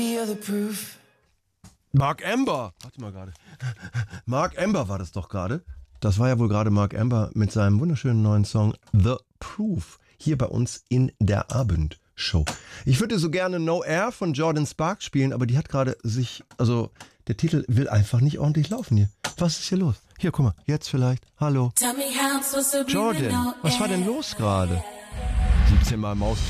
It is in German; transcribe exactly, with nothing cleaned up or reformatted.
Mark Amber. Warte mal gerade. Mark Amber war das doch gerade. Das war ja wohl gerade Mark Amber mit seinem wunderschönen neuen Song The Proof. Hier bei uns in der Abendshow. Ich würde so gerne No Air von Jordan Sparks spielen, aber die hat gerade sich, also der Titel will einfach nicht ordentlich laufen hier. Was ist hier los? Hier, guck mal, jetzt vielleicht. Hallo. Jordan, was war denn los gerade? siebzehn Mal Maus.